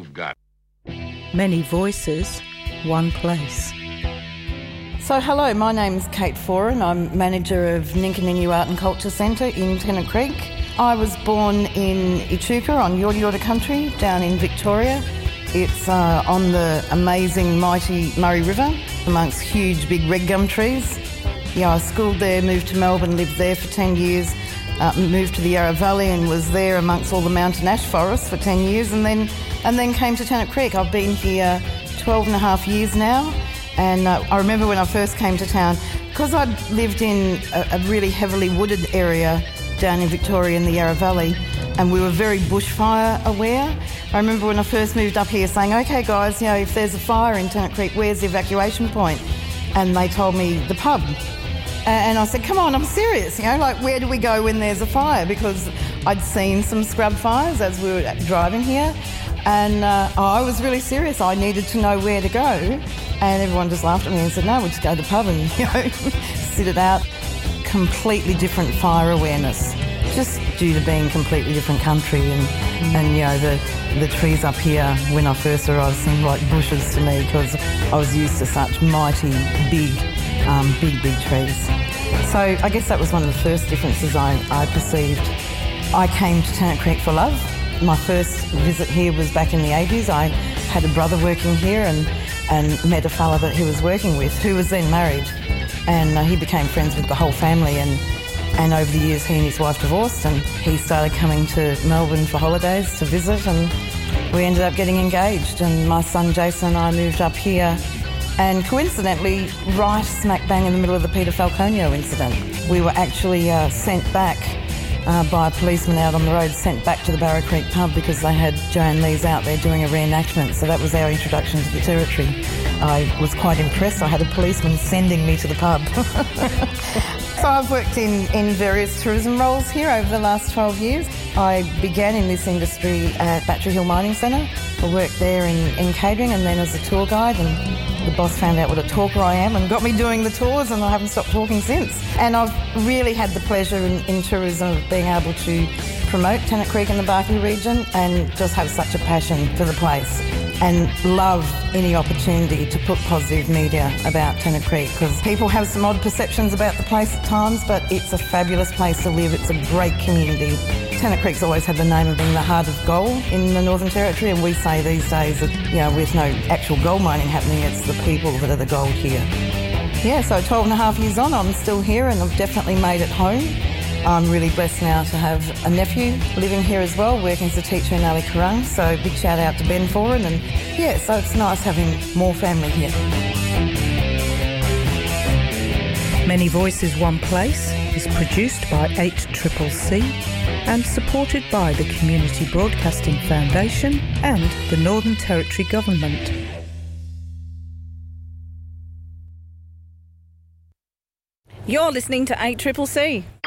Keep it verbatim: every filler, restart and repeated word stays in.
you've got. Many voices, one place. So hello, my name's Kate Foran. I'm manager of Ninkaninu Art and Culture Centre in Tennant Creek. I was born in Echuca on Yorta Yorta country down in Victoria. It's uh, on the amazing mighty Murray River amongst huge big red gum trees. Yeah, I schooled there, moved to Melbourne, lived there for ten years, uh, moved to the Yarra Valley and was there amongst all the mountain ash forests for ten years and then and then came to Tennant Creek. I've been here twelve and a half years now. And uh, I remember when I first came to town, because I'd lived in a, a really heavily wooded area down in Victoria in the Yarra Valley, and we were very bushfire aware. I remember when I first moved up here saying, OK guys, you know, if there's a fire in Tennant Creek, where's the evacuation point? And they told me the pub. And I said, come on, I'm serious, you know, like where do we go when there's a fire? Because I'd seen some scrub fires as we were driving here. And uh, I was really serious. I needed to know where to go. And everyone just laughed at me and said, no, we'll just go to the pub and, you know, sit it out. Completely different fire awareness, just due to being completely different country. And, mm. and you know, the, the trees up here, when I first arrived, seemed like bushes to me because I was used to such mighty, big, um, big, big trees. So I guess that was one of the first differences I, I perceived. I came to Tennant Creek for love. My first visit here was back in the eighties. I had a brother working here and, and met a fella that he was working with who was then married. And uh, he became friends with the whole family and, and over the years he and his wife divorced and he started coming to Melbourne for holidays to visit and we ended up getting engaged and my son Jason and I moved up here and coincidentally right smack bang in the middle of the Peter Falconio incident. We were actually uh, sent back Uh, by a policeman out on the road, sent back to the Barrow Creek pub because they had Joanne Lees out there doing a reenactment. So that was our introduction to the territory. I was quite impressed. I had a policeman sending me to the pub. So I've worked in, in various tourism roles here over the last twelve years. I began in this industry at Battery Hill Mining Centre. I worked there in, in catering and then as a tour guide, and the boss found out what a talker I am and got me doing the tours and I haven't stopped talking since. And I've really had the pleasure in, in tourism of being able to promote Tennant Creek in the Barkly region and just have such a passion for the place and love any opportunity to put positive media about Tennant Creek because people have some odd perceptions about the place at times, but it's a fabulous place to live. It's a great community. Tennant Creek's always had the name of being the heart of gold in the Northern Territory, and we say these days that, you know, with no actual gold mining happening, it's the people that are the gold here. Yeah, so twelve and a half years on, I'm still here and I've definitely made it home. I'm really blessed now to have a nephew living here as well, working as a teacher in Ali Kurrung, so big shout out to Ben Foran, and yeah, so it's nice having more family here. Many Voices, One Place is produced by eight C C C and supported by the Community Broadcasting Foundation and the Northern Territory Government. You're listening to eight C C C.